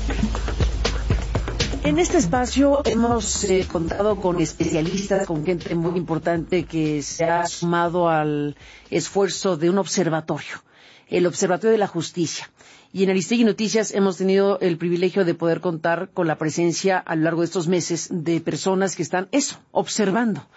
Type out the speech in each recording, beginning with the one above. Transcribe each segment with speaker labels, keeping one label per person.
Speaker 1: En este espacio hemos contado con especialistas, con gente muy importante que se ha sumado al esfuerzo de un observatorio, el Observatorio de la Justicia. Y en Aristegui Noticias hemos tenido el privilegio de poder contar con la presencia a lo largo de estos meses de personas que están observando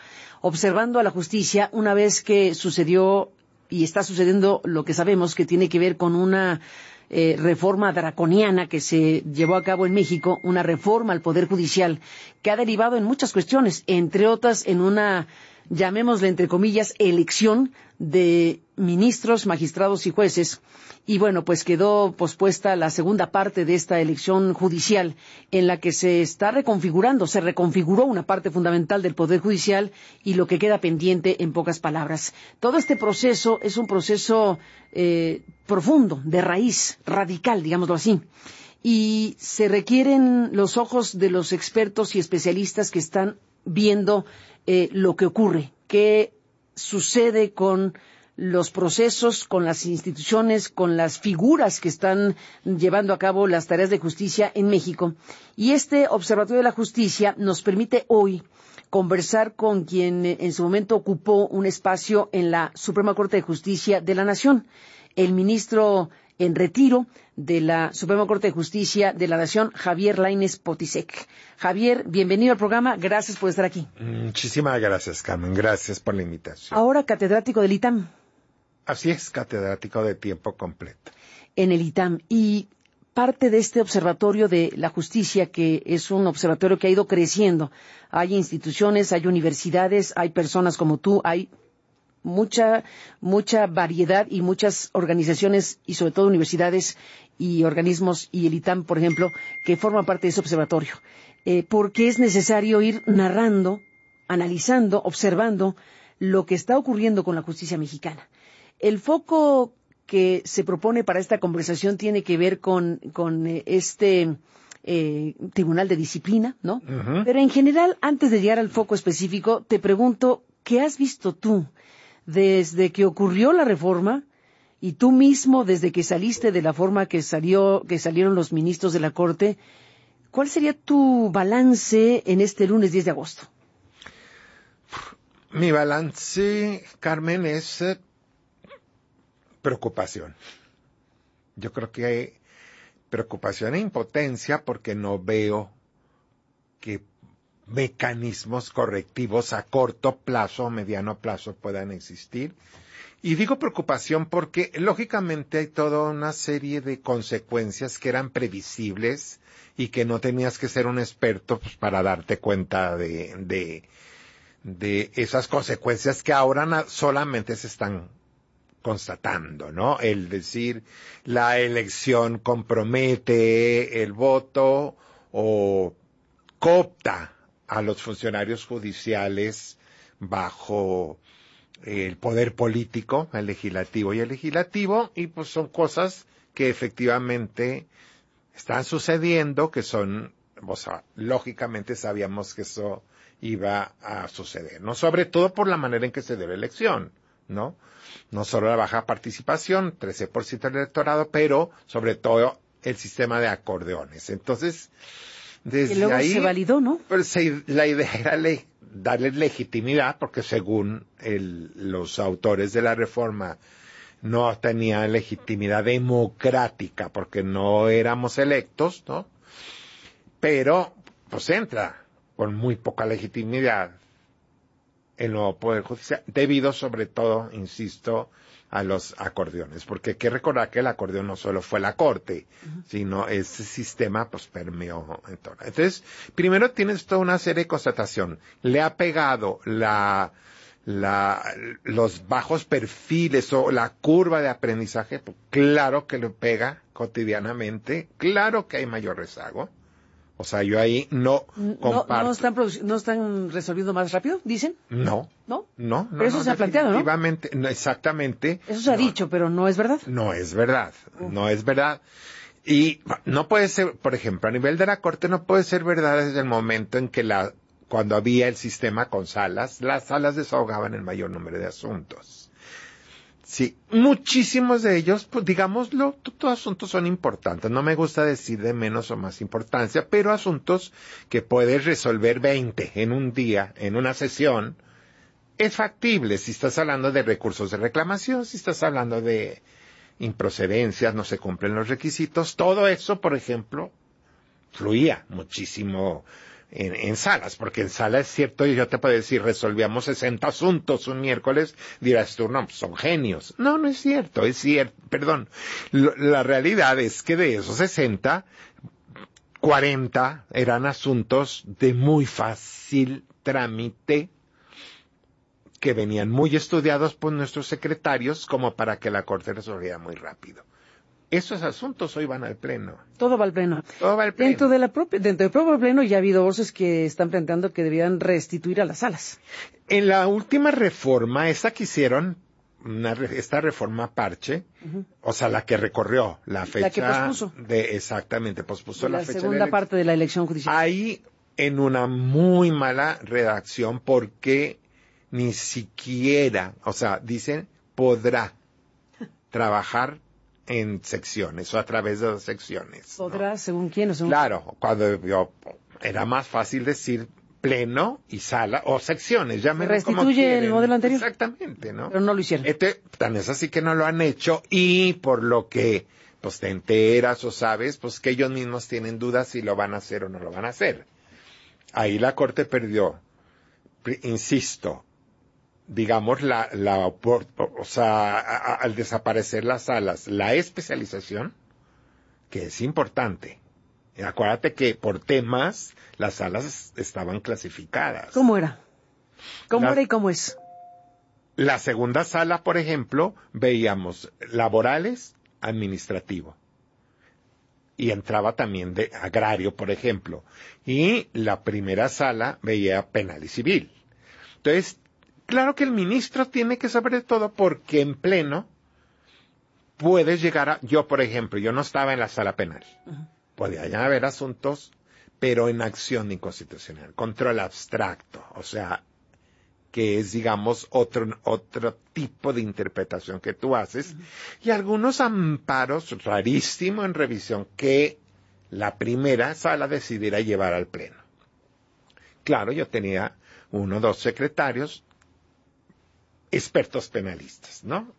Speaker 1: a la justicia una vez que sucedió y está sucediendo lo que sabemos que tiene que ver con una reforma draconiana que se llevó a cabo en México, una reforma al Poder Judicial que ha derivado en muchas cuestiones, entre otras en una, llamémosle entre comillas, elección de ministros, magistrados y jueces. Y bueno, pues quedó pospuesta la segunda parte de esta elección judicial en la que se reconfiguró una parte fundamental del Poder Judicial y lo que queda pendiente en pocas palabras. Todo este proceso es un proceso profundo, de raíz, radical, digámoslo así. Y se requieren los ojos de los expertos y especialistas que están viendo lo que ocurre, qué sucede con los procesos, con las instituciones, con las figuras que están llevando a cabo las tareas de justicia en México. Y este Observatorio de la Justicia nos permite hoy conversar con quien en su momento ocupó un espacio en la Suprema Corte de Justicia de la Nación, el ministro en retiro de la Suprema Corte de Justicia de la Nación, Javier Lainez Potisek. Javier, bienvenido al programa, gracias por estar aquí.
Speaker 2: Muchísimas gracias, Carmen, gracias por la invitación.
Speaker 1: Ahora catedrático del ITAM.
Speaker 2: Así es, catedrático de tiempo completo.
Speaker 1: En el ITAM. Y parte de este observatorio de la justicia, que es un observatorio que ha ido creciendo. Hay instituciones, hay universidades, hay personas como tú, hay mucha variedad y muchas organizaciones y sobre todo universidades y organismos y el ITAM, por ejemplo, que forman parte de ese observatorio. Porque es necesario ir narrando, analizando, observando lo que está ocurriendo con la justicia mexicana. El foco que se propone para esta conversación tiene que ver con este Tribunal de Disciplina, ¿no? Uh-huh. Pero en general, antes de llegar al foco específico, te pregunto, ¿qué has visto tú desde que ocurrió la reforma y tú mismo desde que saliste de la forma que salieron los ministros de la Corte? ¿Cuál sería tu balance en este lunes 10 de agosto?
Speaker 2: Mi balance, Carmen, es preocupación. Yo creo que hay preocupación e impotencia porque no veo que mecanismos correctivos a corto plazo o mediano plazo puedan existir. Y digo preocupación porque lógicamente hay toda una serie de consecuencias que eran previsibles y que no tenías que ser un experto pues, para darte cuenta de esas consecuencias que ahora solamente se están constatando, ¿no? El decir la elección compromete el voto o coopta a los funcionarios judiciales bajo el poder político, el legislativo, y pues son cosas que efectivamente están sucediendo, que son, o sea, lógicamente sabíamos que eso iba a suceder, ¿no? Sobre todo por la manera en que se dio la elección, ¿no? No solo la baja participación, 13% del electorado, pero sobre todo el sistema de acordeones. Entonces, desde
Speaker 1: y luego
Speaker 2: ahí
Speaker 1: se validó, ¿no?
Speaker 2: Pues, la idea era darle legitimidad, porque según los autores de la reforma no tenía legitimidad democrática, porque no éramos electos, ¿no? Pero, pues entra con muy poca legitimidad el nuevo Poder Judicial, debido sobre todo, insisto, a los acordeones, porque hay que recordar que el acordeón no solo fue la Corte, uh-huh, sino ese sistema pues permeó en todo. Entonces, primero tienes toda una serie de constatación. Le ha pegado los bajos perfiles o la curva de aprendizaje, pues, claro que le pega cotidianamente, claro que hay mayor rezago. O sea, yo ahí no comparto.
Speaker 1: ¿No están resolviendo más rápido, dicen?
Speaker 2: No.
Speaker 1: ¿No?
Speaker 2: No.
Speaker 1: Pero eso se ha planteado, ¿no?
Speaker 2: Efectivamente, exactamente.
Speaker 1: Eso se ha dicho, pero no es verdad.
Speaker 2: No es verdad. No es verdad. Y no puede ser, por ejemplo, a nivel de la Corte no puede ser verdad desde el momento en que cuando había el sistema con salas, las salas desahogaban el mayor número de asuntos. Sí, muchísimos de ellos, pues digámoslo, todos asuntos son importantes. No me gusta decir de menos o más importancia, pero asuntos que puedes resolver 20 en un día, en una sesión, es factible. Si estás hablando de recursos de reclamación, si estás hablando de improcedencias, no se cumplen los requisitos, todo eso, por ejemplo, fluía muchísimo en salas, porque en sala es cierto, y yo te puedo decir, resolvíamos 60 asuntos un miércoles, dirás tú, no, pues son genios. No, no es cierto, perdón. La realidad es que de esos 60, 40 eran asuntos de muy fácil trámite, que venían muy estudiados por nuestros secretarios como para que la Corte resolviera muy rápido. Esos asuntos hoy van al Pleno.
Speaker 1: Todo va al Pleno.
Speaker 2: Todo va al Pleno.
Speaker 1: Dentro del propio Pleno ya ha habido voces que están planteando que deberían restituir a las salas.
Speaker 2: En la última reforma, esta que hicieron, esta reforma parche, o sea, la que recorrió la fecha.
Speaker 1: La que pospuso.
Speaker 2: Exactamente, pospuso la fecha.
Speaker 1: La segunda parte de la elección judicial.
Speaker 2: Ahí, en una muy mala redacción, porque ni siquiera, o sea, dicen, podrá trabajar en secciones o a través de 2 secciones.
Speaker 1: ¿Podrá, ¿no? ¿Según quién o según?
Speaker 2: Claro, cuando era más fácil decir pleno y sala o secciones, llámenlo como
Speaker 1: restituye
Speaker 2: quieren.
Speaker 1: El modelo anterior.
Speaker 2: Exactamente, ¿no?
Speaker 1: Pero no lo hicieron.
Speaker 2: Tan es así que no lo han hecho y por lo que pues te enteras o sabes, pues que ellos mismos tienen dudas si lo van a hacer o no lo van a hacer. Ahí la Corte perdió, insisto, digamos, o sea, al desaparecer las salas, la especialización, que es importante. Y acuérdate que por temas, las salas estaban clasificadas.
Speaker 1: ¿Cómo era? ¿Cómo era y cómo es?
Speaker 2: La segunda sala, por ejemplo, veíamos laborales, administrativo. Y entraba también de agrario, por ejemplo. Y la primera sala veía penal y civil. Entonces, claro que el ministro tiene que saber de todo porque en pleno puedes llegar a... Yo, por ejemplo, yo no estaba en la sala penal. Podía ya haber asuntos, pero en acción inconstitucional, control abstracto, o sea, que es, digamos, otro tipo de interpretación que tú haces, y algunos amparos rarísimo en revisión que la primera sala decidiera llevar al pleno. Claro, yo tenía 1 o 2 secretarios expertos penalistas, ¿no?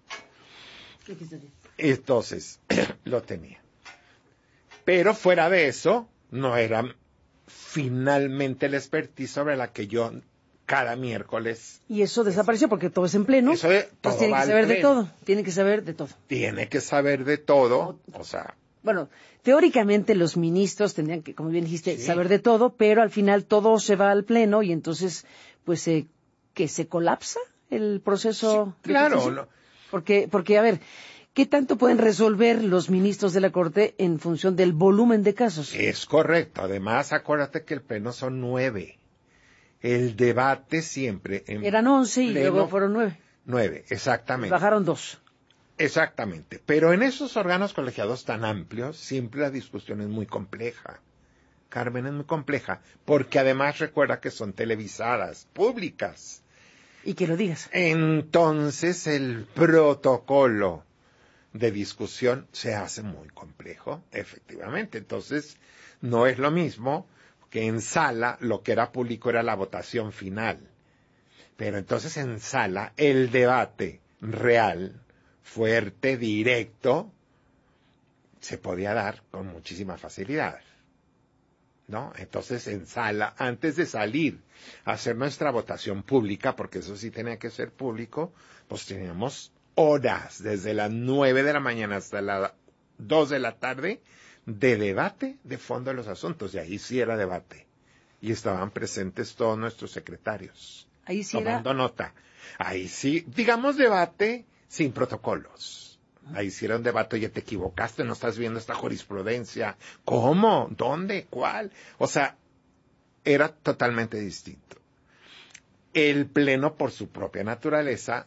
Speaker 2: Entonces, lo tenía. Pero fuera de eso, no era finalmente el expertise sobre la que yo cada miércoles...
Speaker 1: Y eso desapareció porque todo es en pleno.
Speaker 2: Eso es, todo
Speaker 1: tiene que saber de todo. Tiene que saber de todo.
Speaker 2: Tiene que saber de todo, o sea...
Speaker 1: Bueno, teóricamente los ministros tendrían que, como bien dijiste, saber de todo, pero al final todo se va al pleno y entonces, pues, que se colapsa el proceso.
Speaker 2: Sí, claro. No.
Speaker 1: Porque, a ver, ¿qué tanto pueden resolver los ministros de la Corte en función del volumen de casos?
Speaker 2: Es correcto. Además, acuérdate que el pleno son 9. El debate siempre...
Speaker 1: Eran 11 y luego fueron 9.
Speaker 2: 9, exactamente.
Speaker 1: Pues bajaron 2.
Speaker 2: Exactamente. Pero en esos órganos colegiados tan amplios, siempre la discusión es muy compleja. Carmen, es muy compleja. Porque además recuerda que son televisadas, públicas.
Speaker 1: Y que lo digas.
Speaker 2: Entonces el protocolo de discusión se hace muy complejo, efectivamente. Entonces no es lo mismo que en sala lo que era público era la votación final. Pero entonces en sala el debate real, fuerte, directo, se podía dar con muchísima facilidad, ¿no? Entonces en sala, antes de salir a hacer nuestra votación pública, porque eso sí tenía que ser público, pues teníamos horas, desde las 9 de la mañana hasta las 2 de la tarde, de debate de fondo de los asuntos, y ahí sí era debate. Y estaban presentes todos nuestros secretarios.
Speaker 1: Ahí sí
Speaker 2: tomando nota. Ahí sí, digamos debate sin protocolos. Ahí hicieron debate, oye, te equivocaste, no estás viendo esta jurisprudencia. ¿Cómo? ¿Dónde? ¿Cuál? O sea, era totalmente distinto. El pleno, por su propia naturaleza,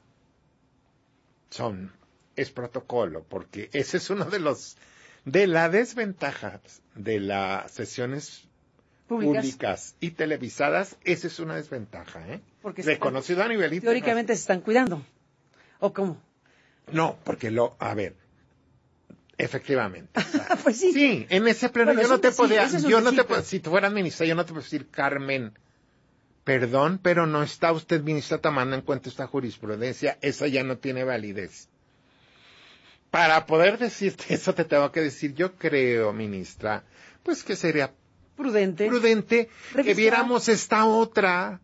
Speaker 2: es protocolo, porque ese es uno de las desventajas de las sesiones públicas y televisadas. Esa es una desventaja,
Speaker 1: Porque
Speaker 2: reconocido a nivel internacional.
Speaker 1: Teóricamente se están cuidando. ¿O cómo?
Speaker 2: No, porque efectivamente. O sea,
Speaker 1: Pues sí.
Speaker 2: Sí, en ese pleno
Speaker 1: Bueno,
Speaker 2: yo no
Speaker 1: sí,
Speaker 2: te
Speaker 1: sí,
Speaker 2: podía,
Speaker 1: ese es un
Speaker 2: yo no
Speaker 1: decir,
Speaker 2: te puedo,
Speaker 1: pero-
Speaker 2: si tú fueras ministra, yo no te puedo decir, Carmen, perdón, pero no está usted, ministra, tomando en cuenta esta jurisprudencia, esa ya no tiene validez. Para poder decirte eso te tengo que decir, yo creo, ministra, pues que sería
Speaker 1: prudente.
Speaker 2: prudente que
Speaker 1: Revisar.
Speaker 2: viéramos esta otra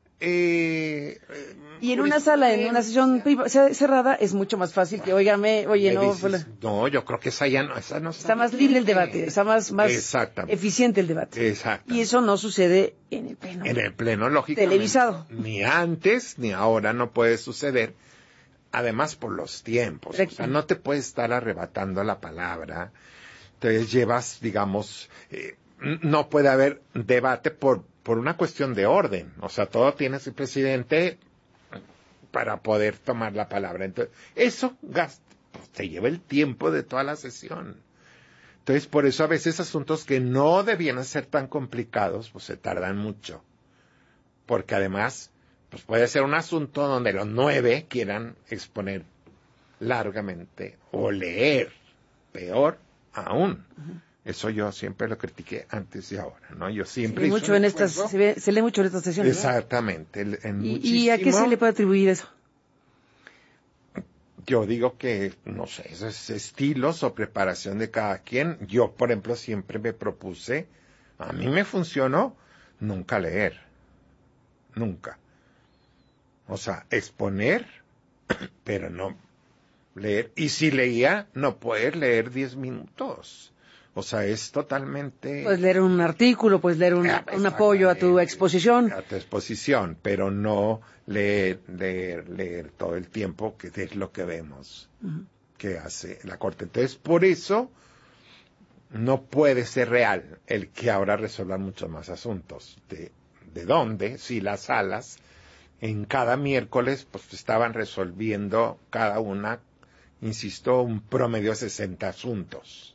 Speaker 1: Y en una sala, en una sesión cerrada, es mucho más fácil que, oye,
Speaker 2: Le
Speaker 1: no,
Speaker 2: dices, no, yo creo que esa ya no, esa no
Speaker 1: está más libre el debate, está más
Speaker 2: Exactamente.
Speaker 1: eficiente el debate.
Speaker 2: Exactamente.
Speaker 1: Y eso no sucede en el pleno.
Speaker 2: En el pleno, lógicamente.
Speaker 1: Televisado.
Speaker 2: Ni antes ni ahora no puede suceder. Además, por los tiempos. O sea, no te puedes estar arrebatando la palabra. Te llevas, digamos, no puede haber debate por una cuestión de orden. O sea, todo tienes el presidente para poder tomar la palabra. Entonces, eso te lleva el tiempo de toda la sesión. Entonces, por eso a veces asuntos que no debían ser tan complicados, pues se tardan mucho. Porque además, pues puede ser un asunto donde los 9 quieran exponer largamente o leer, peor aún. Eso yo siempre lo critiqué antes y ahora, ¿no? Yo siempre
Speaker 1: se lee mucho en estas sesiones.
Speaker 2: Exactamente.
Speaker 1: ¿Y a qué se le puede atribuir eso?
Speaker 2: Yo digo que, no sé, eso es estilos o preparación de cada quien. Yo, por ejemplo, siempre me propuse, a mí me funcionó nunca leer. Nunca. O sea, exponer, pero no leer. Y si leía, no poder leer 10 minutos. O sea, es totalmente...
Speaker 1: Puedes leer un artículo, puedes leer un apoyo a tu exposición.
Speaker 2: A tu exposición, pero no leer todo el tiempo, que es lo que vemos que hace la Corte. Entonces, por eso no puede ser real el que ahora resuelvan muchos más asuntos. ¿De dónde? Si las salas en cada miércoles pues estaban resolviendo cada una, insisto, un promedio de 60 asuntos.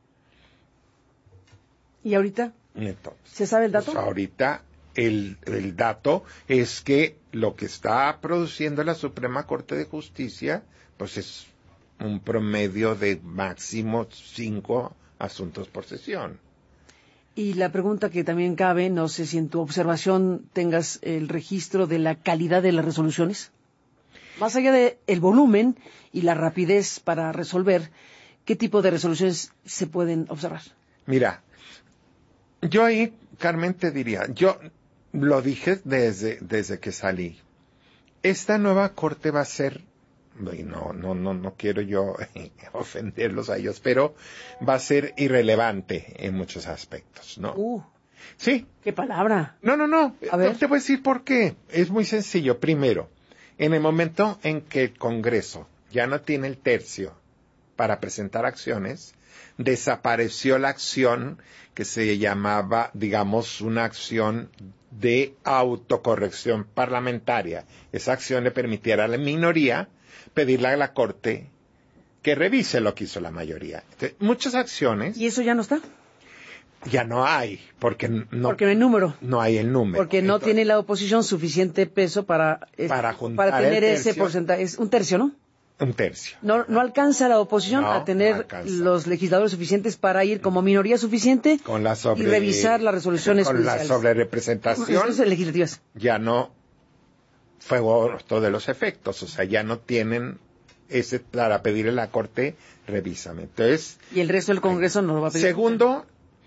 Speaker 1: ¿Y ahorita?
Speaker 2: Entonces,
Speaker 1: ¿Se sabe el dato?
Speaker 2: Pues ahorita el dato es que lo que está produciendo la Suprema Corte de Justicia pues es un promedio de máximo 5 asuntos por sesión.
Speaker 1: Y la pregunta que también cabe, no sé si en tu observación tengas el registro de la calidad de las resoluciones. Más allá del volumen y la rapidez para resolver, ¿qué tipo de resoluciones se pueden observar?
Speaker 2: Mira, yo ahí, Carmen, te diría, yo lo dije desde que salí. Esta nueva corte va a ser, y no quiero yo ofenderlos a ellos, pero va a ser irrelevante en muchos aspectos, ¿no? Sí.
Speaker 1: ¿Qué palabra?
Speaker 2: No.
Speaker 1: A ver.
Speaker 2: Te voy a decir por qué. Es muy sencillo. Primero, en el momento en que el Congreso ya no tiene el tercio para presentar acciones, desapareció la acción que se llamaba, digamos, una acción de autocorrección parlamentaria. Esa acción le permitiera a la minoría pedirle a la Corte que revise lo que hizo la mayoría. Entonces, muchas acciones...
Speaker 1: ¿Y eso ya no está?
Speaker 2: Ya no hay, porque no
Speaker 1: hay número.
Speaker 2: No hay el número.
Speaker 1: Porque no tiene la oposición suficiente peso para tener ese porcentaje. Es un tercio, ¿no?
Speaker 2: Un tercio.
Speaker 1: No alcanza la oposición a tener los legisladores suficientes para ir como minoría suficiente y revisar las resoluciones judiciales.
Speaker 2: Con la sobrerepresentación
Speaker 1: legislativas.
Speaker 2: Ya no fue otro de los efectos, o sea, ya no tienen ese para pedirle a la Corte, revísame. Entonces,
Speaker 1: y el resto del Congreso no lo va a pedir.
Speaker 2: Segundo,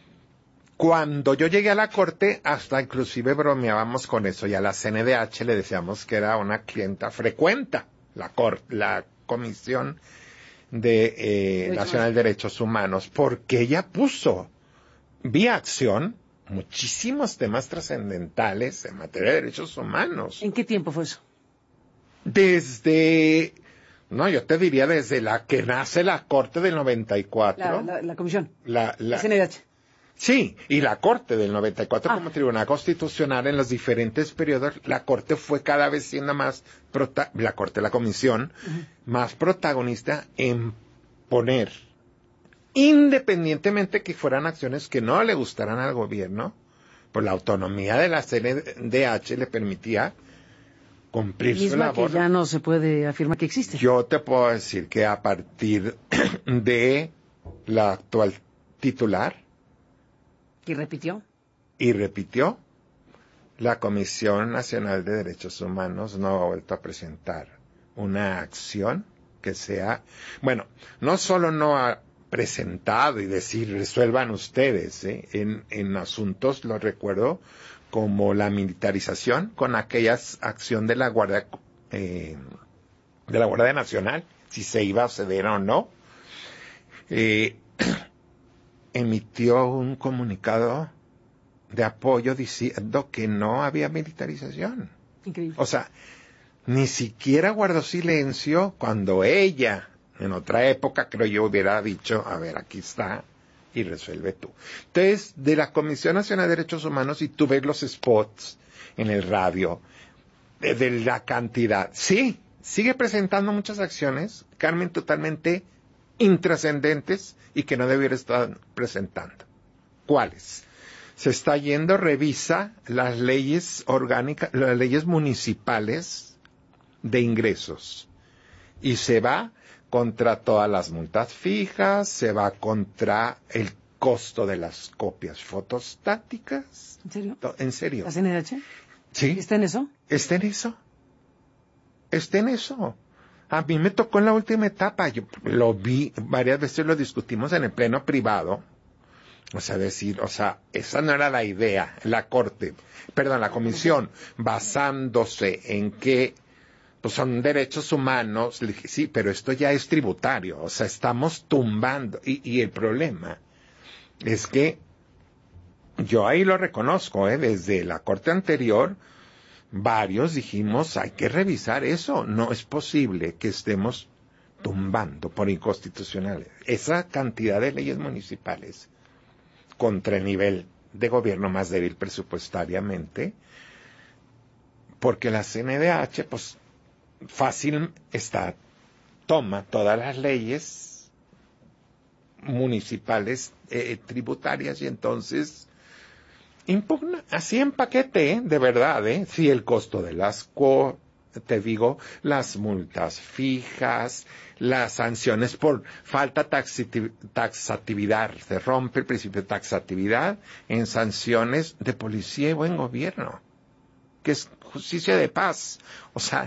Speaker 2: cuando yo llegué a la Corte, hasta inclusive bromeábamos con eso, y a la CNDH le decíamos que era una clienta frecuenta, la Comisión de Nacional de Derechos Humanos, porque ella puso vía acción muchísimos temas trascendentales en materia de derechos humanos.
Speaker 1: ¿En qué tiempo fue eso?
Speaker 2: Yo te diría desde la que nace la Corte del 94.
Speaker 1: La Comisión.
Speaker 2: La
Speaker 1: CNDH.
Speaker 2: Sí, y la Corte del 94 como Tribunal Constitucional en los diferentes periodos, la Corte fue cada vez siendo más, la Comisión, más protagonista en poner, independientemente que fueran acciones que no le gustaran al gobierno, pues la autonomía de la CNDH le permitía cumplir su
Speaker 1: Misma
Speaker 2: labor.
Speaker 1: que ya no se puede afirmar que existe.
Speaker 2: Yo te puedo decir que a partir de la actual titular,
Speaker 1: ¿Y repitió?
Speaker 2: y repitió, la Comisión Nacional de Derechos Humanos no ha vuelto a presentar una acción que sea, bueno, no solo no ha presentado y decir resuelvan ustedes, en asuntos, lo recuerdo, como la militarización, con aquella acción de la Guardia Nacional, si se iba a ceder o no, emitió un comunicado de apoyo diciendo que no había militarización.
Speaker 1: Increíble.
Speaker 2: O sea, ni siquiera guardó silencio cuando ella, en otra época, creo yo, hubiera dicho, a ver, aquí está, y resuelve tú. Entonces, de la Comisión Nacional de Derechos Humanos, y tú ves los spots en el radio, de la cantidad. Sí, sigue presentando muchas acciones, Carmen, totalmente intrascendentes y que no debiera estar presentando. ¿Cuáles? Se está yendo, revisa las leyes orgánicas, las leyes municipales de ingresos y se va contra todas las multas fijas, se va contra el costo de las copias fotostáticas.
Speaker 1: ¿En serio?
Speaker 2: ¿En serio?
Speaker 1: ¿La CNDH?
Speaker 2: Sí.
Speaker 1: ¿Está en eso?
Speaker 2: Está en eso. Está en eso. A mí me tocó en la última etapa, yo lo vi, varias veces lo discutimos en el pleno privado, esa no era la idea, la comisión, basándose en que pues son derechos humanos, le dije, sí, pero esto ya es tributario, o sea, estamos tumbando, y el problema es que yo ahí lo reconozco, desde la corte anterior, varios dijimos, hay que revisar eso, no es posible que estemos tumbando por inconstitucionales esa cantidad de leyes municipales contra el nivel de gobierno más débil presupuestariamente, porque la CNDH, pues, fácil toma todas las leyes municipales tributarias y entonces impugna, así en paquete, de verdad, sí, el costo de las las multas fijas, las sanciones por falta taxatividad, se rompe el principio de taxatividad en sanciones de policía y buen gobierno, que es justicia de paz, o sea,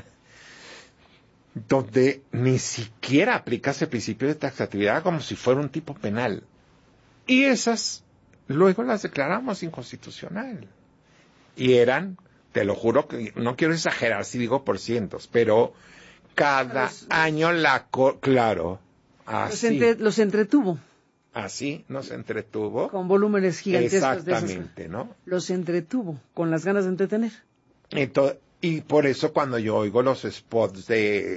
Speaker 2: donde ni siquiera aplicas el principio de taxatividad como si fuera un tipo penal. Y esas luego las declaramos inconstitucional. Y eran, te lo juro que no quiero exagerar si digo por cientos, pero cada año claro, así.
Speaker 1: Los entretuvo.
Speaker 2: Así nos entretuvo.
Speaker 1: Con volúmenes gigantescos.
Speaker 2: Exactamente, ¿no?
Speaker 1: Los entretuvo, con las ganas de entretener.
Speaker 2: Y por eso cuando yo oigo los spots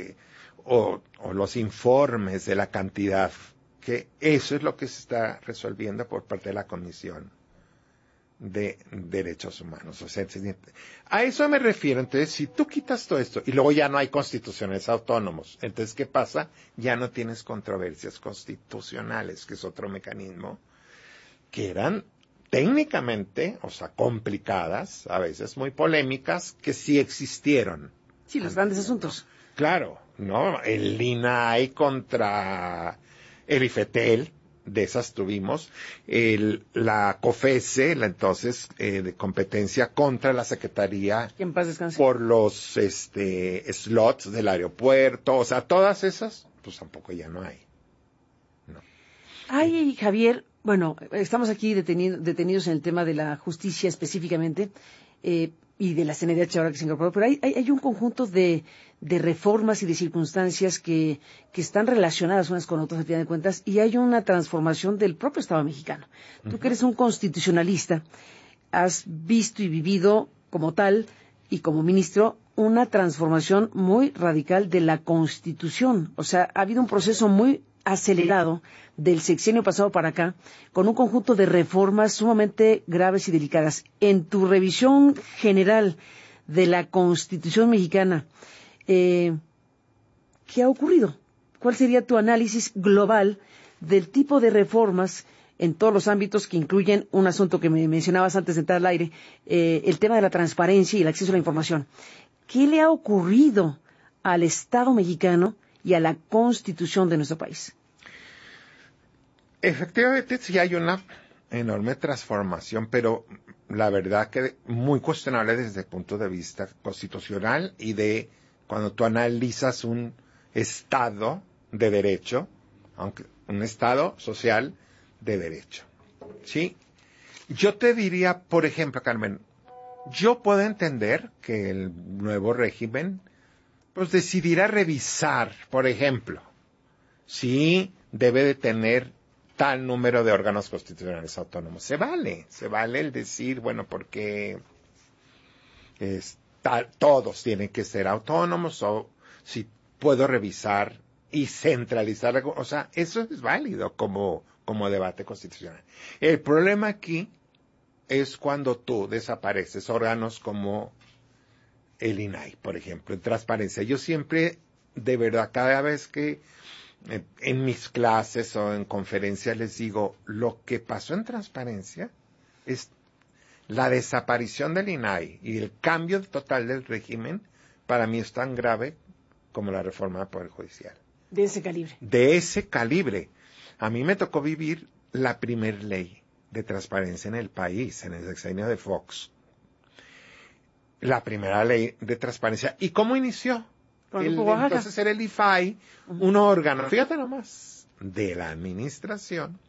Speaker 2: o los informes de la cantidad, que eso es lo que se está resolviendo por parte de la Comisión de Derechos Humanos. O sea, a eso me refiero. Entonces, si tú quitas todo esto y luego ya no hay constituciones autónomos, entonces, ¿qué pasa? Ya no tienes controversias constitucionales, que es otro mecanismo, que eran técnicamente, o sea, complicadas, a veces muy polémicas, que sí existieron.
Speaker 1: Sí, los grandes asuntos.
Speaker 2: Claro, ¿no? El INAI contra el IFETEL, de esas tuvimos, la COFESE, entonces de competencia contra la Secretaría,
Speaker 1: que en paz descanse,
Speaker 2: por los slots del aeropuerto, o sea, todas esas, pues tampoco ya no hay. No.
Speaker 1: Ay, Javier, bueno, estamos aquí detenidos en el tema de la justicia específicamente, y de la CNDH ahora que se incorporó, pero hay un conjunto de reformas y de circunstancias que están relacionadas unas con otras, a fin de cuentas, y hay una transformación del propio Estado mexicano. Tú que eres un constitucionalista, has visto y vivido como tal y como ministro una transformación muy radical de la Constitución. O sea, ha habido un proceso muy acelerado del sexenio pasado para acá, con un conjunto de reformas sumamente graves y delicadas. En tu revisión general de la Constitución mexicana, ¿qué ha ocurrido? ¿Cuál sería tu análisis global del tipo de reformas en todos los ámbitos que incluyen un asunto que me mencionabas antes de entrar al aire, el tema de la transparencia y el acceso a la información? ¿Qué le ha ocurrido al Estado mexicano y a la Constitución de nuestro país?
Speaker 2: Efectivamente, sí hay una enorme transformación, pero la verdad que muy cuestionable desde el punto de vista constitucional y de cuando tú analizas un Estado de derecho, aunque un Estado social de derecho. ¿Sí? Yo te diría, por ejemplo, Carmen, yo puedo entender que el nuevo régimen pues decidirá revisar, por ejemplo, si debe de tener tal número de órganos constitucionales autónomos. Se vale el decir, bueno, porque todos tienen que ser autónomos o si puedo revisar y centralizar, o sea, eso es válido como debate constitucional. El problema aquí es cuando tú desapareces órganos como el INAI, por ejemplo, en transparencia. Yo siempre, de verdad, cada vez que en mis clases o en conferencias les digo, lo que pasó en transparencia es la desaparición del INAI y el cambio total del régimen, para mí es tan grave como la reforma del Poder Judicial.
Speaker 1: De ese calibre.
Speaker 2: De ese calibre. A mí me tocó vivir la primer ley de transparencia en el país, en el sexenio de Fox. La primera ley de transparencia. ¿Y cómo inició? Entonces era el IFAI, un órgano, fíjate nomás, de la administración,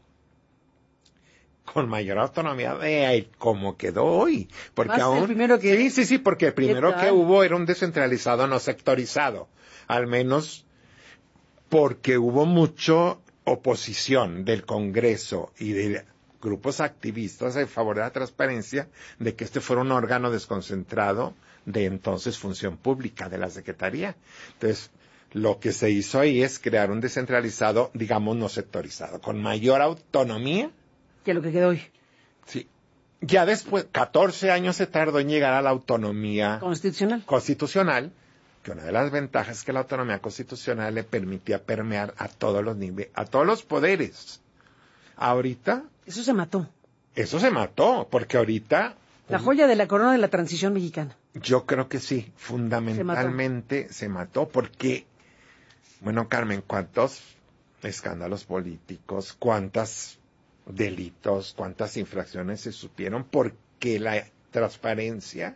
Speaker 2: con mayor autonomía de cómo quedó hoy. Porque aún,
Speaker 1: el primero que...
Speaker 2: Sí, porque el primero que hubo era un descentralizado no sectorizado, al menos porque hubo mucha oposición del Congreso y de grupos activistas en favor de la transparencia, de que este fuera un órgano desconcentrado de entonces Función Pública de la Secretaría. Entonces, lo que se hizo ahí es crear un descentralizado, digamos, no sectorizado, con mayor autonomía.
Speaker 1: Que lo que quedó hoy.
Speaker 2: Sí. Ya después, 14 años se tardó en llegar a la autonomía constitucional, que una de las ventajas es que la autonomía constitucional le permitía permear a todos los niveles, a todos los poderes. Ahorita...
Speaker 1: Eso se mató,
Speaker 2: porque ahorita...
Speaker 1: La joya de la corona de la transición mexicana.
Speaker 2: Yo creo que sí, fundamentalmente se mató porque, bueno, Carmen, ¿cuántos escándalos políticos, cuántos delitos, cuántas infracciones se supieron? Porque la transparencia,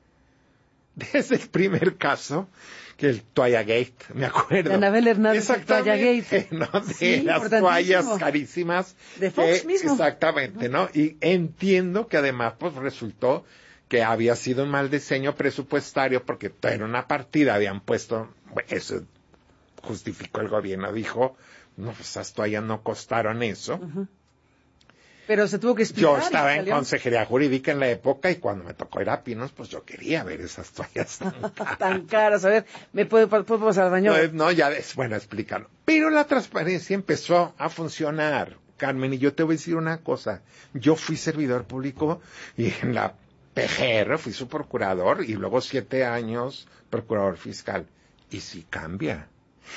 Speaker 2: desde el primer caso, que el Toalla Gate, me acuerdo.
Speaker 1: De Anabel Hernández, el Toalla Gate.
Speaker 2: ¿No? De las toallas carísimas.
Speaker 1: De Fox mismo.
Speaker 2: Exactamente, ¿no? Y entiendo que además pues resultó que había sido un mal diseño presupuestario porque era una partida, habían puesto, eso justificó el gobierno, dijo, no, pues esas toallas no costaron eso.
Speaker 1: Uh-huh. Pero se tuvo que explicar.
Speaker 2: Yo estaba en consejería jurídica en la época y cuando me tocó ir a Pinos, pues yo quería ver esas toallas tan caras.
Speaker 1: Tan caras, a ver, ¿me puede pasar daño?
Speaker 2: No, ya es bueno explicarlo. Pero la transparencia empezó a funcionar, Carmen, y yo te voy a decir una cosa. Yo fui servidor público y en la PGR fui su procurador y luego 7 años procurador fiscal. Y sí cambia.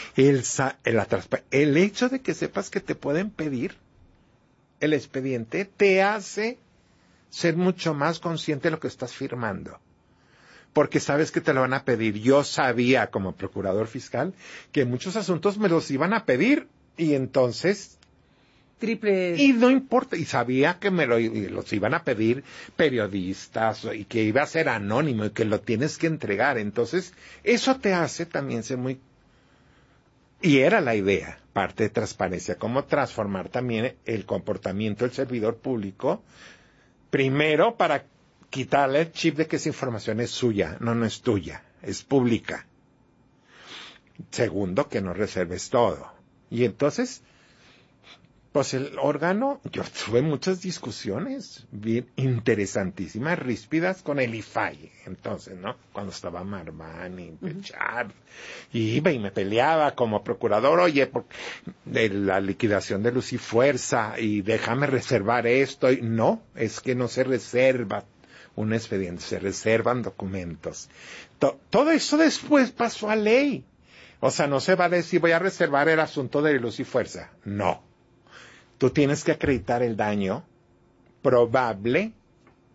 Speaker 2: El hecho de que sepas que te pueden pedir el expediente te hace ser mucho más consciente de lo que estás firmando. Porque sabes que te lo van a pedir. Yo sabía como procurador fiscal que muchos asuntos me los iban a pedir y entonces... Y no importa, y sabía que los iban a pedir periodistas y que iba a ser anónimo y que lo tienes que entregar. Entonces, eso te hace también ser muy... Y era la idea, parte de transparencia, cómo transformar también el comportamiento del servidor público, primero para quitarle el chip de que esa información es suya, no es tuya, es pública. Segundo, que no reserves todo. Y entonces, pues el órgano, yo tuve muchas discusiones bien interesantísimas, ríspidas con el IFAI, entonces, ¿no? Cuando estaba Marván y Pechar, y iba y me peleaba como procurador, oye, de la liquidación de Luz y Fuerza, y déjame reservar esto, y no, es que no se reserva un expediente, se reservan documentos. Todo eso después pasó a ley. O sea, no se vale decir voy a reservar el asunto de Luz y Fuerza. No. Tú tienes que acreditar el daño probable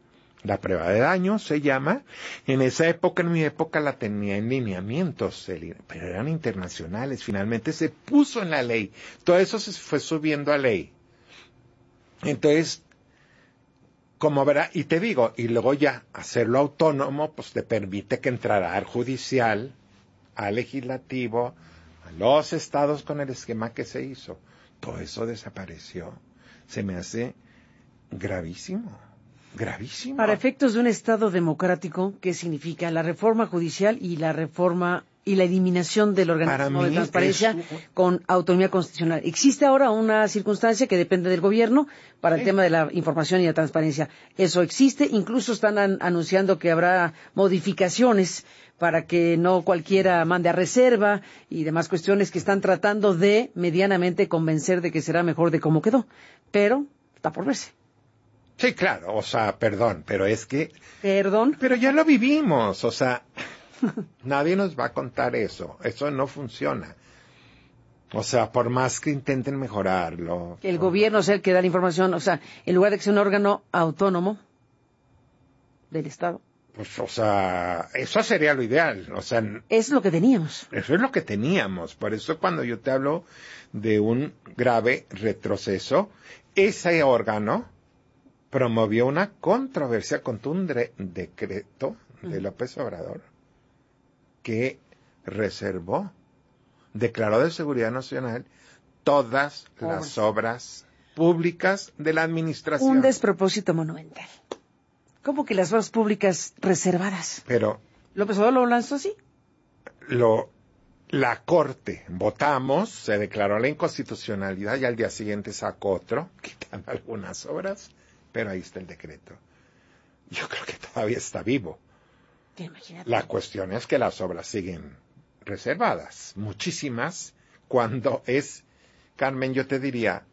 Speaker 2: La prueba de daño se llama. En esa época, en mi época, la tenía en lineamientos, pero eran internacionales. Finalmente se puso en la ley. Todo eso se fue subiendo a ley. Entonces, como verá, y te digo, y luego ya hacerlo autónomo, pues te permite que entrará al judicial, al legislativo, a los estados con el esquema que se hizo. Todo eso desapareció. Se me hace gravísimo. Gravísimo.
Speaker 1: Para efectos de un Estado democrático, ¿qué significa la reforma judicial y la reforma y la eliminación del organismo de transparencia con autonomía constitucional? Existe ahora una circunstancia que depende del gobierno para el tema de la información y la transparencia. Eso existe, incluso están anunciando que habrá modificaciones para que no cualquiera mande a reserva y demás cuestiones que están tratando de medianamente convencer de que será mejor de cómo quedó. Pero está por verse.
Speaker 2: Sí, claro, o sea, perdón, pero es que...
Speaker 1: ¿Perdón?
Speaker 2: Pero ya lo vivimos, o sea, nadie nos va a contar eso no funciona. O sea, por más que intenten mejorarlo...
Speaker 1: Que el gobierno sea el que da la información, o sea, en lugar de que sea un órgano autónomo del Estado.
Speaker 2: Pues, o sea, eso sería lo ideal, o sea...
Speaker 1: Es lo que teníamos.
Speaker 2: Eso es lo que teníamos, por eso cuando yo te hablo de un grave retroceso, ese órgano promovió una controversia contra un decreto de López Obrador que declaró de seguridad nacional todas las obras públicas de la administración.
Speaker 1: Un despropósito monumental. ¿Cómo que las obras públicas reservadas?
Speaker 2: Pero
Speaker 1: ¿López Obrador lo lanzó así?
Speaker 2: La Corte votamos, se declaró la inconstitucionalidad y al día siguiente sacó otro, quitando algunas obras. Pero ahí está el decreto. Yo creo que todavía está vivo.
Speaker 1: Imagínate.
Speaker 2: La cuestión es que las obras siguen reservadas. Muchísimas. Cuando es, Carmen, yo te diría,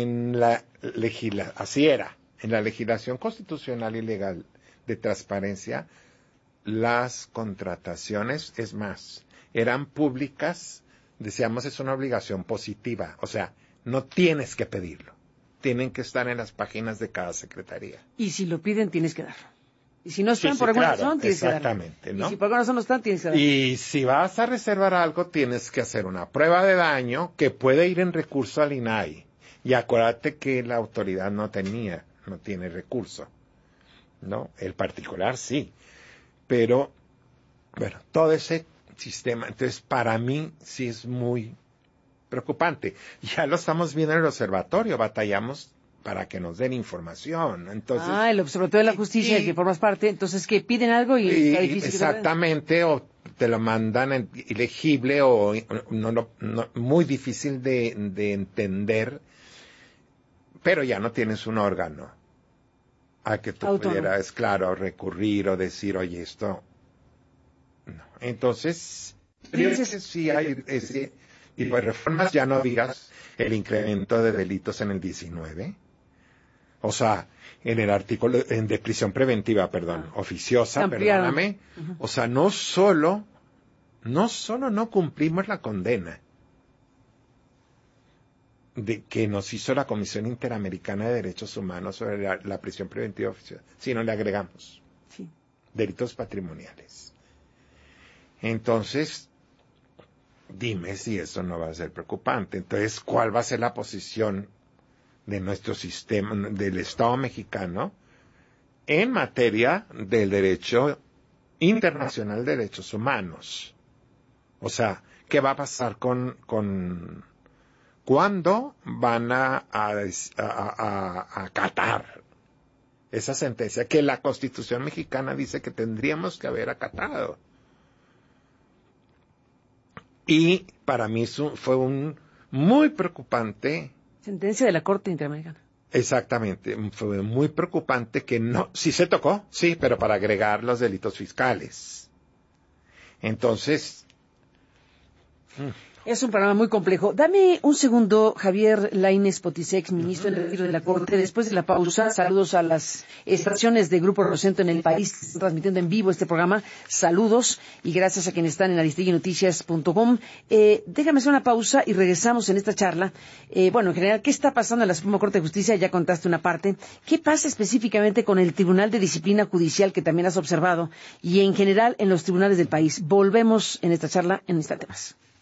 Speaker 2: así era. En la legislación constitucional y legal de transparencia, las contrataciones, es más, eran públicas, decíamos, es una obligación positiva. O sea, no tienes que pedirlo. Tienen que estar en las páginas de cada secretaría.
Speaker 1: Y si lo piden, tienes que darlo. Y si no están por alguna razón, tienes que darlo.
Speaker 2: Exactamente, ¿no?
Speaker 1: Y si por alguna razón no están, tienes que darlo.
Speaker 2: Y si vas a reservar algo, tienes que hacer una prueba de daño que puede ir en recurso al INAI. Y acuérdate que la autoridad no tiene recurso. ¿No? El particular sí. Pero, bueno, todo ese sistema. Entonces, para mí sí es muy preocupante. Ya lo estamos viendo en el observatorio, batallamos para que nos den información. Entonces,
Speaker 1: el observatorio de la justicia, que formas parte, entonces que piden algo y está difícil.
Speaker 2: Exactamente, o te lo mandan ilegible o muy difícil de entender, pero ya no tienes un órgano a que tú pudieras, claro, recurrir o decir, oye, esto... No. Entonces, sí hay ese... Y pues reformas, ya no digas el incremento de delitos en el 19. O sea, en el artículo de prisión preventiva, oficiosa, perdóname. Uh-huh. O sea, no solo no cumplimos la condena de que nos hizo la Comisión Interamericana de Derechos Humanos sobre la prisión preventiva oficiosa, sino le agregamos delitos patrimoniales. Entonces, dime si eso no va a ser preocupante. Entonces, ¿cuál va a ser la posición de nuestro sistema, del Estado mexicano, en materia del derecho internacional de derechos humanos? O sea, ¿qué va a pasar con cuándo van a acatar esa sentencia que la Constitución mexicana dice que tendríamos que haber acatado? Y para mí fue un muy preocupante.
Speaker 1: Sentencia de la Corte Interamericana.
Speaker 2: Exactamente, fue muy preocupante que no, sí se tocó, sí, pero para agregar los delitos fiscales. Entonces,
Speaker 1: Es un programa muy complejo. Dame un segundo, Javier Lainez Potisek, ministro en retiro de la Corte. Después de la pausa, saludos a las estaciones de Grupo Rosento en el país que están transmitiendo en vivo este programa. Saludos y gracias a quienes están en aristiguinoticias.com. Déjame hacer una pausa y regresamos en esta charla. En general, ¿qué está pasando en la Suprema Corte de Justicia? Ya contaste una parte. ¿Qué pasa específicamente con el Tribunal de Disciplina Judicial que también has observado? Y en general en los tribunales del país. Volvemos en esta charla en instante más.